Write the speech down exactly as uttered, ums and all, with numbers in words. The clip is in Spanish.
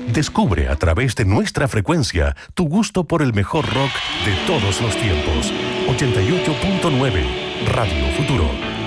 Descubre a través de nuestra frecuencia tu gusto por el mejor rock de todos los tiempos. ochenta y ocho punto nueve Radio Futuro.